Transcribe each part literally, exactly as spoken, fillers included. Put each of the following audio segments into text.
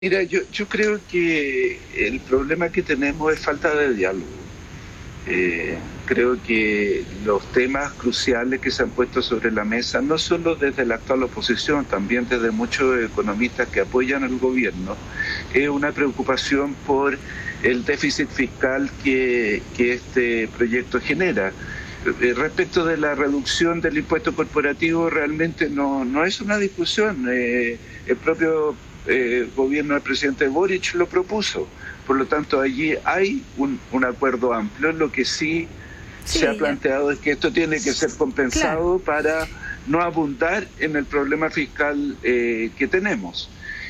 Mira, yo, yo creo que el problema que tenemos es falta de diálogo. Eh, creo que los temas cruciales que se han puesto sobre la mesa, no solo desde la actual oposición, también desde muchos economistas que apoyan al gobierno, es una preocupación por el déficit fiscal que, que este proyecto genera. Eh, Respecto de la reducción del impuesto corporativo, realmente no, no es una discusión. Eh, el propio eh, gobierno del presidente Boric lo propuso. Por lo tanto, allí hay un, un acuerdo amplio. Lo que sí, sí se ha planteado ya. es que esto tiene que ser compensado claro. para no abundar en el problema fiscal eh, que tenemos.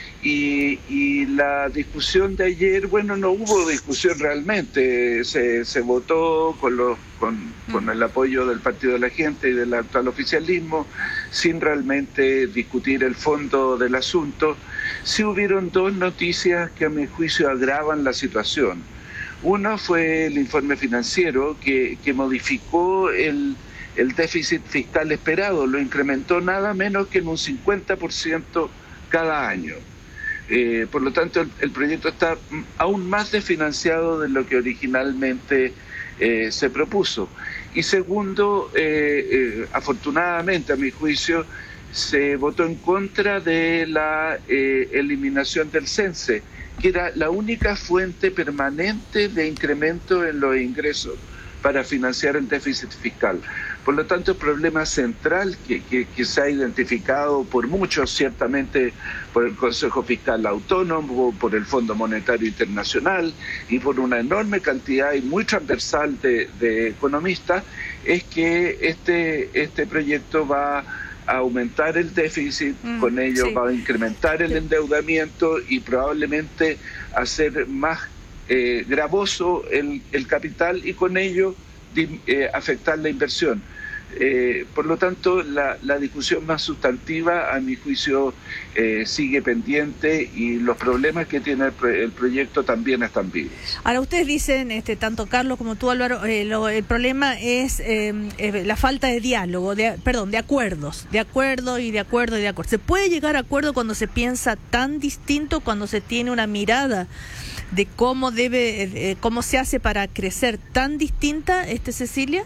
Y, y la discusión de ayer, bueno, no hubo discusión realmente, se, se votó con, los, con, mm. con el apoyo del Partido de la Gente y del actual oficialismo, sin realmente discutir el fondo del asunto. Sí hubieron dos noticias que a mi juicio agravan la situación. Una fue el informe financiero que, que modificó el, el déficit fiscal esperado, lo incrementó nada menos que en un cincuenta por ciento cada año. Eh, por lo tanto, el, el proyecto está aún más desfinanciado de lo que originalmente eh, se propuso. Y segundo, eh, eh, afortunadamente, a mi juicio, se votó en contra de la eh, eliminación del CENSE, que era la única fuente permanente de incremento en los ingresos para financiar el déficit fiscal. Por lo tanto, el problema central que, que, que se ha identificado por muchos, ciertamente por el Consejo Fiscal Autónomo, por el Fondo Monetario Internacional y por una enorme cantidad y muy transversal de, de economistas, es que este, este proyecto va a aumentar el déficit, mm, con ello sí. va a incrementar el endeudamiento y probablemente hacer más Eh, gravoso el, el capital y con ello eh, afectar la inversión. Eh, por lo tanto, la, la discusión más sustantiva, a mi juicio, eh, sigue pendiente y los problemas que tiene el, el proyecto también están vivos. Ahora, ustedes dicen, este, tanto Carlos como tú, Álvaro, eh, lo, el problema es eh, eh, la falta de diálogo, de, perdón, de acuerdos, de acuerdo y de acuerdo y de acuerdo. ¿Se puede llegar a acuerdo cuando se piensa tan distinto, cuando se tiene una mirada de cómo debe, eh, cómo se hace para crecer tan distinta, este Cecilia?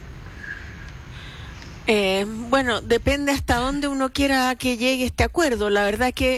Eh, bueno, depende hasta dónde uno quiera que llegue este acuerdo. La verdad que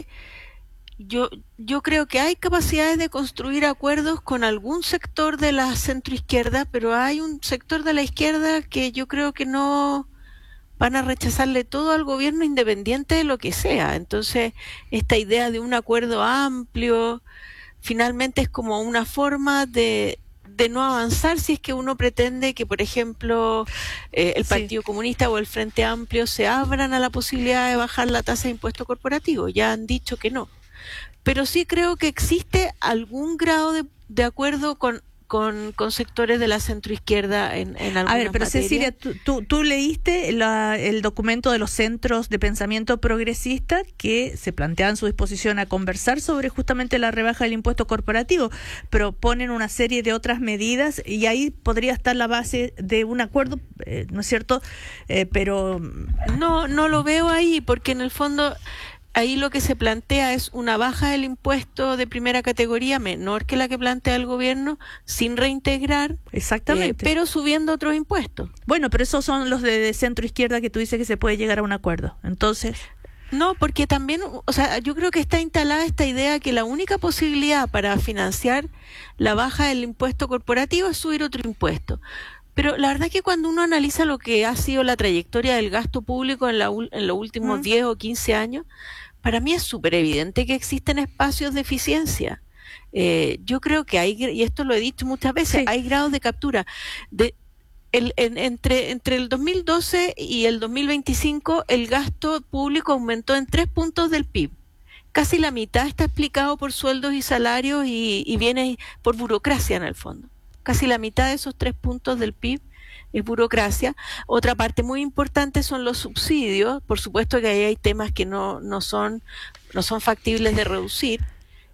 yo yo creo que hay capacidades de construir acuerdos con algún sector de la centroizquierda, pero hay un sector de la izquierda que yo creo que no van a rechazarle todo al gobierno independiente de lo que sea. Entonces, esta idea de un acuerdo amplio finalmente es como una forma de de no avanzar si es que uno pretende que, por ejemplo, eh, el Partido sí. Comunista o el Frente Amplio se abran a la posibilidad de bajar la tasa de impuesto corporativo. Ya han dicho que no. Pero sí creo que existe algún grado de, de acuerdo con Con, con sectores de la centroizquierda en, en algunas A ver, pero materias. Cecilia, tú, tú, tú leíste la, el documento de los centros de pensamiento progresista que se planteaban su disposición a conversar sobre justamente la rebaja del impuesto corporativo, proponen una serie de otras medidas y ahí podría estar la base de un acuerdo, eh, ¿no es cierto? Eh, pero no, no lo veo ahí, porque en el fondo ahí lo que se plantea es una baja del impuesto de primera categoría menor que la que plantea el gobierno, sin reintegrar, exactamente, eh, pero subiendo otros impuestos. Bueno, pero esos son los de, de centro izquierda que tú dices que se puede llegar a un acuerdo. Entonces, no, porque también, o sea, yo creo que está instalada esta idea que la única posibilidad para financiar la baja del impuesto corporativo es subir otro impuesto. Pero la verdad es que cuando uno analiza lo que ha sido la trayectoria del gasto público en, la, en los últimos mm. diez o quince años, para mí es súper evidente que existen espacios de eficiencia. Eh, yo creo que hay, y esto lo he dicho muchas veces, sí. hay grados de captura. De, el, en, entre, entre el dos mil doce y el dos mil veinticinco, el gasto público aumentó en tres puntos del P I B. Casi la mitad está explicado por sueldos y salarios y, y viene por burocracia en el fondo. Casi la mitad de esos tres puntos del P I B es burocracia. Otra parte muy importante son los subsidios. Por supuesto que ahí hay temas que no, no son, no son factibles de reducir.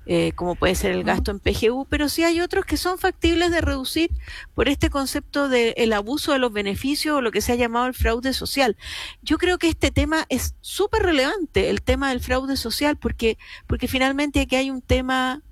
eh, como puede ser el gasto en P G U, pero sí hay otros que son factibles de reducir por este concepto del abuso de los beneficios o lo que se ha llamado el fraude social. Yo creo que este tema es súper relevante, el tema del fraude social, porque, porque finalmente aquí hay un tema